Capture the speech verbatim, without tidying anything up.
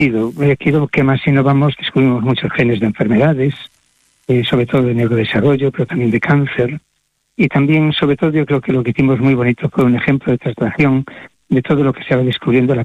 Aquí lo que más innovamos, descubrimos muchos genes de enfermedades, eh, sobre todo de neurodesarrollo, pero también de cáncer. Y también, sobre todo, yo creo que lo que hicimos muy bonito fue un ejemplo de traslación de todo lo que se va descubriendo la